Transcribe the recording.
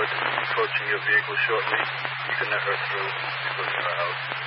approaching your vehicle shortly. You can let her through. She's looking for a house.